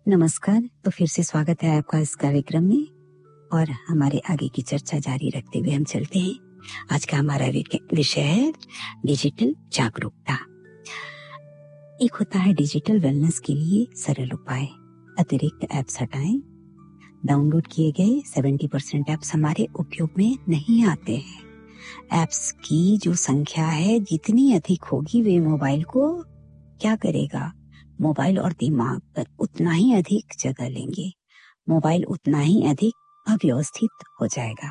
नमस्कार। तो फिर से स्वागत है आपका इस कार्यक्रम में और हमारे आगे की चर्चा जारी रखते हुए हम चलते हैं। आज का हमारा विषय है डिजिटल जागरूकता। एक होता है डिजिटल वेलनेस के लिए सरल उपाय। अतिरिक्त ऐप्स हटाएं। डाउनलोड किए गए 70% ऐप्स हमारे उपयोग में नहीं आते हैं। ऐप्स की जो संख्या है जितनी अधिक होगी वे मोबाइल को क्या करेगा? मोबाइल और दिमाग पर उतना ही अधिक जगह लेंगे। मोबाइल उतना ही अधिक अव्यवस्थित हो जाएगा।